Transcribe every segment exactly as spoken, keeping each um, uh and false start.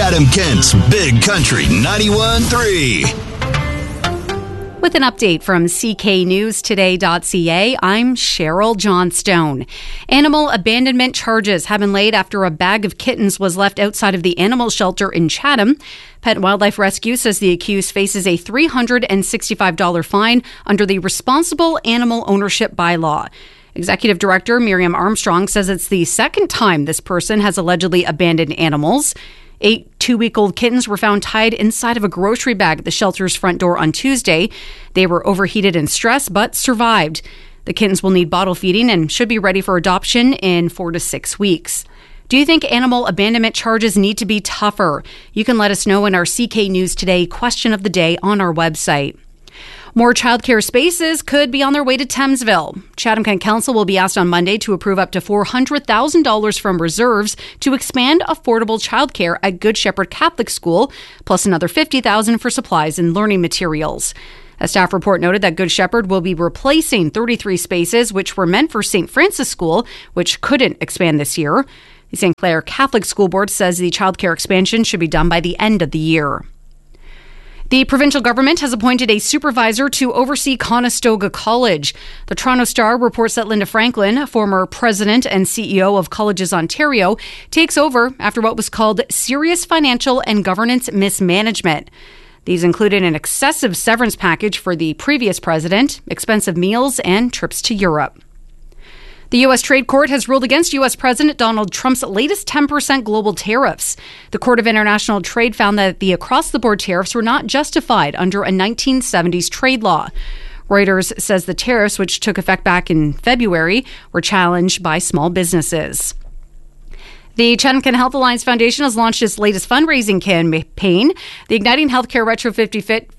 Chatham-Kent's Big Country ninety-one point three. With an update from C K News Today dot C A, I'm Cheryl Johnstone. Animal abandonment charges have been laid after a bag of kittens was left outside of the animal shelter in Chatham. Pet and Wildlife Rescue says the accused faces a three hundred sixty-five dollars fine under the Responsible Animal Ownership Bylaw. Executive Director Miriam Armstrong says it's the second time this person has allegedly abandoned animals. Eight two-week-old kittens were found tied inside of a grocery bag at the shelter's front door on Tuesday. They were overheated and stressed, but survived. The kittens will need bottle feeding and should be ready for adoption in four to six weeks. Do you think animal abandonment charges need to be tougher? You can let us know in our C K News Today question of the day on our website. More childcare spaces could be on their way to Thamesville. Chatham-Kent Council will be asked on Monday to approve up to four hundred thousand dollars from reserves to expand affordable childcare at Good Shepherd Catholic School, plus another fifty thousand dollars for supplies and learning materials. A staff report noted that Good Shepherd will be replacing thirty-three spaces which were meant for Saint Francis School, which couldn't expand this year. The Saint Clair Catholic School Board says the childcare expansion should be done by the end of the year. The provincial government has appointed a supervisor to oversee Conestoga College. The Toronto Star reports that Linda Franklin, former president and C E O of Colleges Ontario, takes over after what was called serious financial and governance mismanagement. These included an excessive severance package for the previous president, expensive meals, and trips to Europe. The U S Trade Court has ruled against U S President Donald Trump's latest ten percent global tariffs. The Court of International Trade found that the across-the-board tariffs were not justified under a nineteen seventies trade law. Reuters says the tariffs, which took effect back in February, were challenged by small businesses. The Chatham-Kent Health Alliance Foundation has launched its latest fundraising campaign. The Igniting Healthcare Retro fifty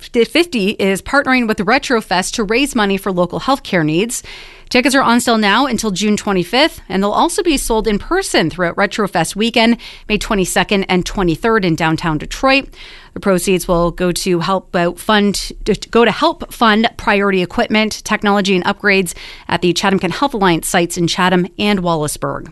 is partnering with the RetroFest to raise money for local healthcare needs. Tickets are on sale now until June twenty-fifth, and they'll also be sold in person throughout RetroFest weekend, May twenty-second and twenty-third in downtown Detroit. The proceeds will go to help out fund go to help fund priority equipment, technology, and upgrades at the Chatham-Kent Health Alliance sites in Chatham and Wallaceburg.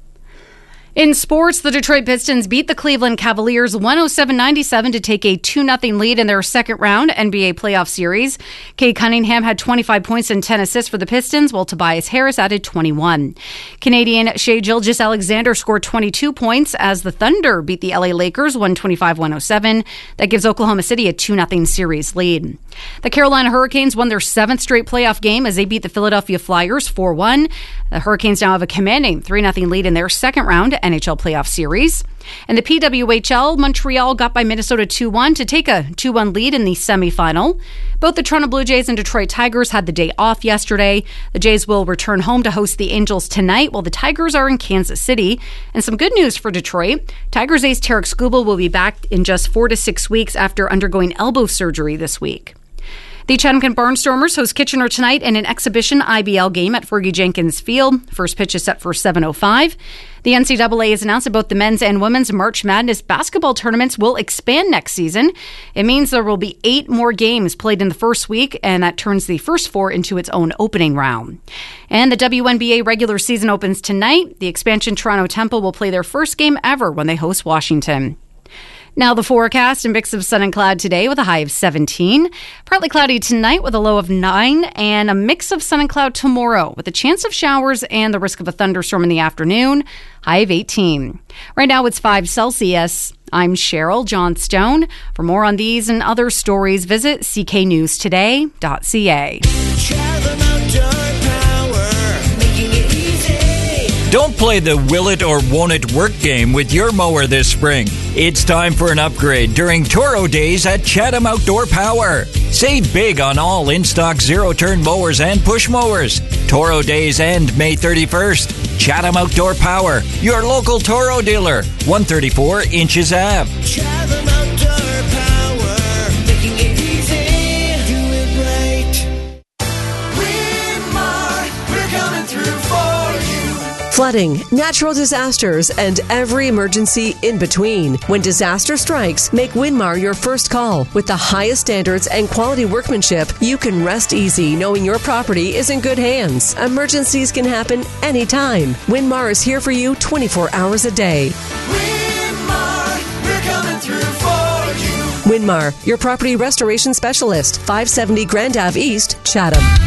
In sports, the Detroit Pistons beat the Cleveland Cavaliers one oh seven ninety-seven to take a two nothing lead in their second round N B A playoff series. Cade Cunningham had twenty-five points and ten assists for the Pistons, while Tobias Harris added twenty-one. Canadian Shai Gilgeous-Alexander scored twenty-two points as the Thunder beat the L A Lakers one twenty-five to one oh seven. That gives Oklahoma City a two nothing series lead. The Carolina Hurricanes won their seventh straight playoff game as they beat the Philadelphia Flyers four one. The Hurricanes now have a commanding three nothing lead in their second round N H L playoff series. In the P W H L, Montreal got by Minnesota two one to take a two one lead in the semifinal. Both the Toronto Blue Jays and Detroit Tigers had the day off yesterday. The Jays will return home to host the Angels tonight, while the Tigers are in Kansas City. And some good news for Detroit. Tigers ace Tarek Skubal will be back in just four to six weeks after undergoing elbow surgery this week. The Chatham-Kent Barnstormers host Kitchener tonight in an exhibition I B L game at Fergie Jenkins Field. First pitch is set for seven oh five. The N C double A has announced that both the men's and women's March Madness basketball tournaments will expand next season. It means there will be eight more games played in the first week, and that turns the first four into its own opening round. And the W N B A regular season opens tonight. The expansion Toronto Temple will play their first game ever when they host Washington. Now the forecast, a mix of sun and cloud today with a high of seventeen. Partly cloudy tonight with a low of nine, and a mix of sun and cloud tomorrow with a chance of showers and the risk of a thunderstorm in the afternoon, high of eighteen. Right now it's five Celsius. I'm Cheryl Johnstone. For more on these and other stories, visit C K News Today dot C A. Don't play the will it or won't it work game with your mower this spring. It's time for an upgrade during Toro Days at Chatham Outdoor Power. Save big on all in-stock zero-turn mowers and push mowers. Toro Days end May thirty-first. Chatham Outdoor Power, your local Toro dealer, one thirty-four Inches Ave. Chatham Outdoor Power, making it easy, do it right. Winmar, we're coming through for you. Flooding, natural disasters, and every emergency in between. When disaster strikes, make Winmar your first call. With the highest standards and quality workmanship, you can rest easy knowing your property is in good hands. Emergencies can happen anytime. Winmar is here for you twenty-four hours a day. Winmar, we're coming through. Winmar, your property restoration specialist, five seventy Grand Ave East, Chatham.